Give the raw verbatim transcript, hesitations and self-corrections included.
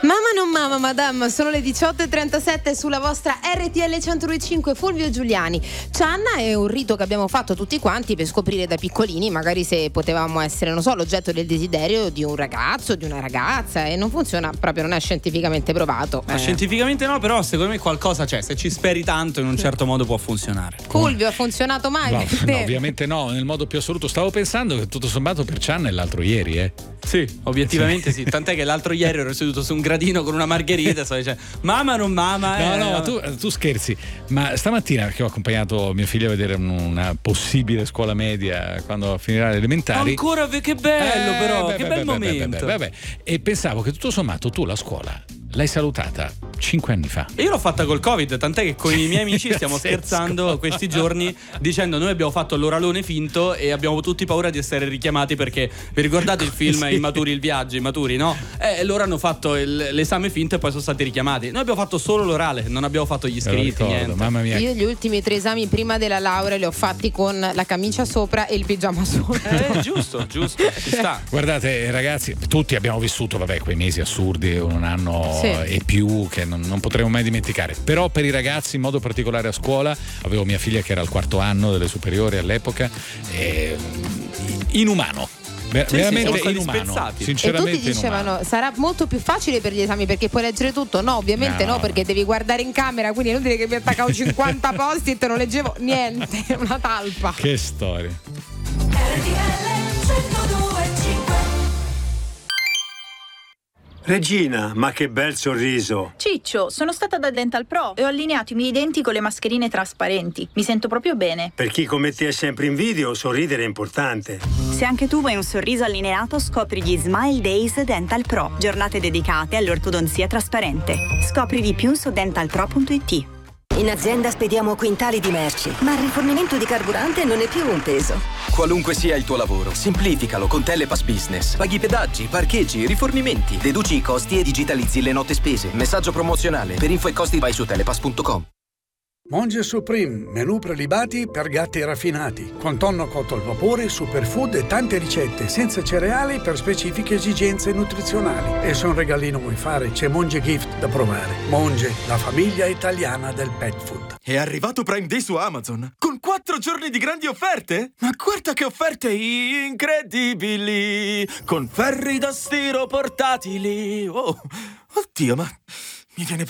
Mamma non mamma, madame, sono le diciotto e trentasette sulla vostra R T L centodue e cinque. Fulvio Giuliani. Cianna è un rito che abbiamo fatto tutti quanti per scoprire da piccolini magari se potevamo essere, non so, l'oggetto del desiderio di un ragazzo, di una ragazza, e non funziona proprio, non è scientificamente provato. Ma eh. scientificamente no, però secondo me qualcosa c'è, se ci speri tanto in un certo modo può funzionare. Fulvio, ha funzionato mai? No, no, ovviamente no, nel modo più assoluto. Stavo pensando che tutto sommato per Cianna è l'altro ieri, eh. Sì, obiettivamente sì. Tant'è che l'altro ieri ero seduto su un gradino con una margherita e stavo dicendo mamma non mamma. No, eh, no, tu, tu scherzi. Ma stamattina che ho accompagnato mio figlio a vedere una possibile scuola media quando finirà le elementari. Ancora, che bello Eh, però, beh, che beh, bel beh, momento. beh, beh, beh. E pensavo che tutto sommato tu la scuola l'hai salutata cinque anni fa. E io l'ho fatta col Covid, tant'è che con i miei amici stiamo scherzando questi giorni dicendo noi abbiamo fatto l'oralone finto e abbiamo tutti paura di essere richiamati perché vi ricordate il film Sì. Immaturi il viaggio, Immaturi, no? E loro hanno fatto il, l'esame finto e poi sono stati richiamati. Noi abbiamo fatto solo l'orale, non abbiamo fatto gli iscritti, ricordo, niente. mamma mia. Io gli ultimi tre esami prima della laurea li ho fatti con la camicia sopra e il pigiama sopra. Eh, giusto, giusto, ci sta. Guardate ragazzi, tutti abbiamo vissuto vabbè quei mesi assurdi, un anno Sì. e più che non, non potremo mai dimenticare. Però per i ragazzi, in modo particolare a scuola, avevo mia figlia che era al quarto anno delle superiori all'epoca, e, inumano. Ver- Sì, veramente sì, siamo stati inumano, spezzati. E sinceramente tutti dicevano inumano. sarà molto più facile per gli esami perché puoi leggere tutto. No, ovviamente No, no, perché devi guardare in camera, quindi è inutile che mi attaccavo cinquanta post-it e non leggevo niente, una talpa. Che storia. Regina, ma che bel sorriso! Ciccio, sono stata da Dental Pro e ho allineato i miei denti con le mascherine trasparenti. Mi sento proprio bene. Per chi come te è sempre in video, sorridere è importante. Se anche tu vuoi un sorriso allineato, scopri gli Smile Days Dental Pro, giornate dedicate all'ortodonzia trasparente. Scopri di più su dental pro punto it. In azienda spediamo quintali di merci, ma il rifornimento di carburante non è più un peso. Qualunque sia il tuo lavoro, semplificalo con Telepass Business. Paghi pedaggi, parcheggi, rifornimenti, deduci i costi e digitalizzi le note spese. Messaggio promozionale. Per info e costi vai su telepass punto com. Monge Supreme, menù prelibati per gatti raffinati, con tonno cotto al vapore, superfood e tante ricette, senza cereali per specifiche esigenze nutrizionali. E se un regalino vuoi fare, c'è Monge Gift da provare. Monge, la famiglia italiana del pet food. È arrivato Prime Day su Amazon, con quattro giorni di grandi offerte? Ma guarda che offerte incredibili! Con ferri da stiro portatili! Oh, oddio, ma mi viene